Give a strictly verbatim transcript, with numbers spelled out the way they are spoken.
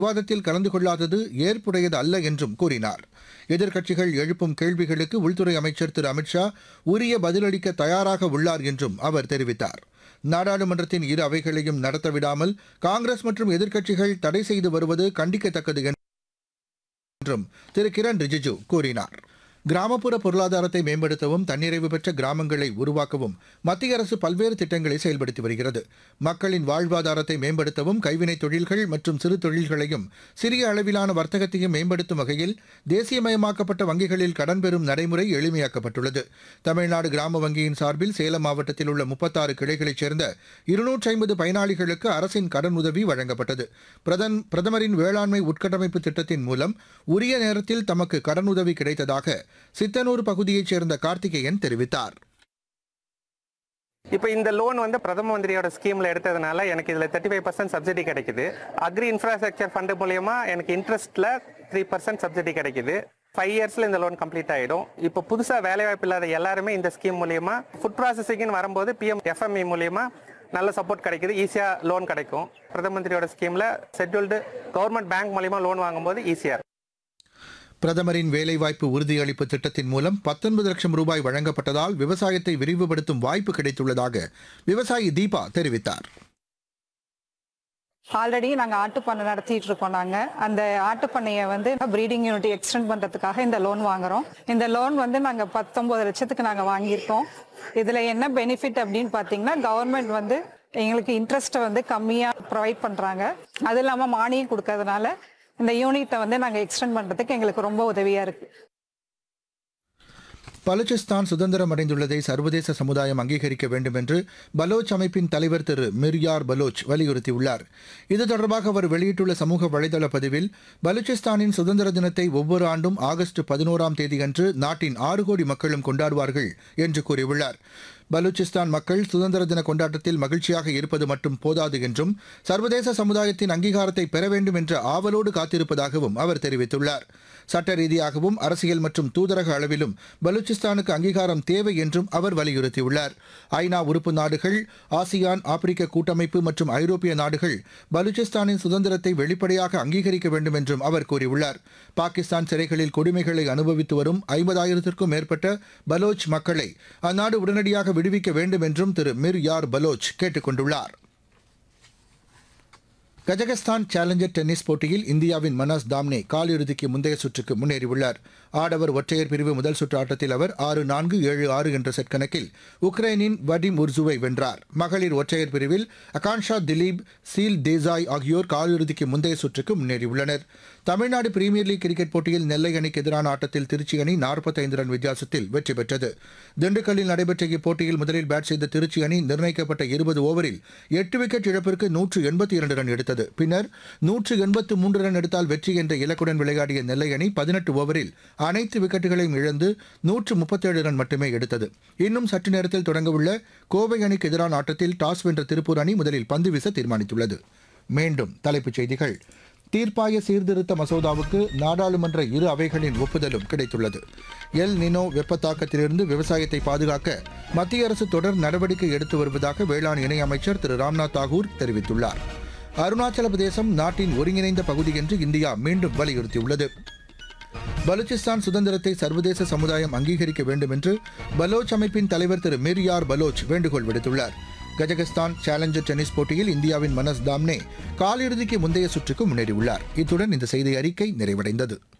விவாதத்தில் கலந்து கொள்ளாதது ஏற்புடையது அல்ல என்றும் கூறினார். எதிர்க்கட்சிகள் எழுப்பும் கேள்விகளுக்கு உள்துறை அமைச்சர் திரு அமித்ஷா உரிய பதிலளிக்க தயாராக உள்ளார் என்றும் அவர் தெரிவித்தார். நாடாளுமன்றத்தின் இரு அவைகளையும் நடத்தவிடாமல் காங்கிரஸ் மற்றும் எதிர்க்கட்சிகள் தடை செய்து வருவது கண்டிக்கத்தக்கது என்றும் திரு கிரண் ரிஜிஜு கூறினார். கிராமப்புற பொருளாதாரத்தை மேம்படுத்தவும் தன்னிறைவு பெற்ற கிராமங்களை உருவாக்கவும் மத்திய அரசு பல்வேறு திட்டங்களை செயல்படுத்தி வருகிறது. மக்களின் வாழ்வாதாரத்தை மேம்படுத்தவும் கைவினைத் தொழில்கள் மற்றும் சிறு தொழில்களையும் சிறிய அளவிலான வர்த்தகத்தையும் மேம்படுத்தும் வகையில் தேசியமயமாக்கப்பட்ட வங்கிகளில் கடன் பெறும் நடைமுறை எளிமையாக்கப்பட்டுள்ளது. தமிழ்நாடு கிராம வங்கியின் சார்பில் சேலம் மாவட்டத்தில் உள்ள முப்பத்தாறு கிளைகளைச் சேர்ந்த இருநூற்றி ஐம்பது பயனாளிகளுக்கு அரசின் கடன் உதவி வழங்கப்பட்டது. பிரதன் பிரதமரின் வேளாண்மை உட்கட்டமைப்பு திட்டத்தின் மூலம் உரிய நேரத்தில் தமக்கு கடனுதவி கிடைத்ததாக சித்தனூர் பகுதியைச் சேர்ந்த கார்த்திகேயன் தெரிவித்தார். இப்போ இந்த லோன் வந்து பிரதம மந்திரியோட ஸ்கீம்ல எடுத்ததுனால எனக்கு இதுல தேர்ட்டி ஃபைவ் பர்சன்ட் சப்சிடி கிடைக்குது. அக்ரி இன்ஃப்ராஸ்ட்ரக்சர் ஃபண்ட் மூலியமா எனக்கு இன்ட்ரெஸ்ட்ல த்ரீ பர்சன்ட் சப்சிடி கிடைக்குது. ஃபைவ் இயர்ஸ்ல இந்த லோன் கம்ப்ளீட் ஆயிடும். இப்போ புதுசா வேலைவாய்ப்பு இல்லாத எல்லாருமே இந்த ஸ்கீம் மூலியமா ஃபுட் ப்ராசஸிங்னு வரும்போது பிஎம் எஃப்எம்இ மூலியமா நல்ல சப்போர்ட் கிடைக்குது. ஈஸியா லோன் கிடைக்கும். பிரதம மந்திரியோட ஸ்கீம்ல ஷெட்யூல்டு கவர்மெண்ட் பேங்க் மூலியமா லோன் வாங்கும்போது ஈஸியா இருக்கும். பிரதமரின் வேலைவாய்ப்பு உறுதியளிப்பு திட்டத்தின் மூலம் பத்தொன்பது லட்சம் ரூபாய் வழங்கப்பட்டதால் விவசாயத்தை விரிவுபடுத்தும் வாய்ப்பு கிடைத்துள்ளதாக விவசாயி தீபா தெரிவித்தார். ஆல்ரெடி நாங்கள் ஆட்டுப்பண்ணை நடத்திட்டு இருக்கோம். நாங்கள் அந்த ஆட்டுப்பண்ணையை வந்து ப்ரீடிங் யூனிட் எக்ஸ்டெண்ட் பண்ணுறதுக்காக இந்த லோன் வாங்குறோம். இந்த லோன் வந்து நாங்கள் பத்தொன்பது லட்சத்துக்கு நாங்கள் வாங்கியிருக்கோம். இதில் என்ன பெனிஃபிட் அப்படின்னு பார்த்தீங்கன்னா, கவர்மெண்ட் வந்து எங்களுக்கு இன்ட்ரெஸ்ட்டை வந்து கம்மியாக ப்ரொவைட் பண்ணுறாங்க. அது இல்லாமல் மானியம் கொடுக்கறதுனால இந்த யூனிட்டை வந்து நாங்கள் எக்ஸ்டெண்ட் பண்ணுறதுக்கு எங்களுக்கு ரொம்ப உதவியாக இருக்குது. பலுச்சிஸ்தான் சுதந்திரம் அடைந்துள்ளதை சர்வதேச சமுதாயம் அங்கீகரிக்க வேண்டும் என்று பலோச் அமைப்பின் தலைவர் திரு மிர்யார் பலோச் வலியுறுத்தியுள்ளார். இது தொடர்பாக அவர் வெளியிட்டுள்ள சமூக வலைதள பதிவில், பலுச்சிஸ்தானின் சுதந்திர தினத்தை ஒவ்வொரு ஆண்டும் ஆகஸ்ட் பதினோராம் தேதியன்று நாட்டின் ஆறு கோடி மக்களும் கொண்டாடுவார்கள் என்று கூறியுள்ளார். பலூச்சிஸ்தான் மக்கள் சுதந்திர தின கொண்டாட்டத்தில் மகிழ்ச்சியாக இருப்பது மட்டும் போதாது என்றும் சர்வதேச சமுதாயத்தின் அங்கீகாரத்தை பெற வேண்டும் என்ற ஆவலோடு காத்திருப்பதாகவும் அவர் தெரிவித்துள்ளார். சட்ட ரீதியாகவும் அரசியல் மற்றும் தூதரக அளவிலும் பலூச்சிஸ்தானுக்கு அங்கீகாரம் தேவை என்றும் அவர் வலியுறுத்தியுள்ளார். ஐநா உறுப்பு நாடுகள், ஆசியான், ஆப்பிரிக்க கூட்டமைப்பு மற்றும் ஐரோப்பிய நாடுகள் பலூச்சிஸ்தானின் சுதந்திரத்தை வெளிப்படையாக அங்கீகரிக்க வேண்டும் என்றும் அவர் கூறியுள்ளார். பாகிஸ்தான் சிறைகளில் கொடுமைகளை அனுபவித்து வரும் ஐம்பதாயிரத்திற்கும் மேற்பட்ட பலோச் மக்களை அந்நாடு உடனடியாக விடுவிக்க வேண்டும் என்றும் திரு மிர் யார் பலோச் கேட்டுக் கொண்டுள்ளார். கஜகஸ்தான் சேலஞ்சர் டென்னிஸ் போட்டியில் இந்தியாவின் மனாஸ் தாம்னே காலிறுதிக்கு முந்தைய சுற்றுக்கு முன்னேறியுள்ளார். ஆடவர் ஒற்றையர் பிரிவு முதல் சுற்று ஆட்டத்தில் அவர் ஆறு நான்கு ஏழு ஆறு என்ற செட் கணக்கில் உக்ரைனின் வடிம் உர்சுவை வென்றார். மகளிர் ஒற்றையர் பிரிவில் அகான்ஷா திலீப், சீல் தேசாய் ஆகியோர் காலிறுதிக்கு முந்தைய சுற்றுக்கு முன்னேறியுள்ளனர். தமிழ்நாடு பிரீமியர் லீக் கிரிக்கெட் போட்டியில் நெல்லை அணிக்கு எதிரான ஆட்டத்தில் திருச்சி அணி நாற்பத்தைந்து ரன் வித்தியாசத்தில் வெற்றி பெற்றது. திண்டுக்கல்லில் நடைபெற்ற இப்போட்டியில் முதலில் பேட் செய்த திருச்சி அணி நிர்ணயிக்கப்பட்ட இருபது ஓவரில் எட்டு விக்கெட் இழப்பிற்கு நூற்று எண்பத்தி இரண்டு ரன் எடுத்தது. பின்னர் நூற்று எண்பத்து மூன்று ரன் எடுத்தால் வெற்றி என்ற இலக்குடன் விளையாடிய நெல்லை அணி பதினெட்டு ஓவரில் அனைத்து விக்கெட்டுகளையும் இழந்து நூற்று முப்பத்தேழு ரன் மட்டுமே எடுத்தது. இன்னும் சற்று நேரத்தில் தொடங்கவுள்ள கோவை அணிக்கு எதிரான ஆட்டத்தில் டாஸ் வென்ற திருப்பூர் அணி முதலில் பந்து வீச தீர்மானித்துள்ளது. மீண்டும் தலைப்புச் செய்திகள். தீர்ப்பாய சீர்திருத்த மசோதாவுக்கு நாடாளுமன்ற இரு அவைகளின் ஒப்புதலும் கிடைத்துள்ளது. எல் நினோ வெப்பத்தாக்கத்திலிருந்து விவசாயத்தை பாதுகாக்க மத்திய அரசு தொடர் நடவடிக்கை எடுத்து வருவதாக வேளாண் இணையமைச்சர் திரு ராம்நாத் தாகூர் தெரிவித்துள்ளார். அருணாச்சல பிரதேசம் நாட்டின் ஒருங்கிணைந்த பகுதி என்று இந்தியா மீண்டும் வலியுறுத்தியுள்ளது. பலூச்சிஸ்தான் சுதந்திரத்தை சர்வதேச சமுதாயம் அங்கீகரிக்க வேண்டும் என்று பலோச் அமைப்பின் தலைவர் திரு மிர் யார் பலோச் வேண்டுகோள் விடுத்துள்ளார். கஜகஸ்தான் சேலஞ்சர் டென்னிஸ் போட்டியில் இந்தியாவின் மனஸ் தாம்னே காலிறுதிக்கு முந்தைய சுற்றுக்கு முன்னேறியுள்ளார். இத்துடன் இந்த செய்தி அறிக்கை நிறைவடைந்தது.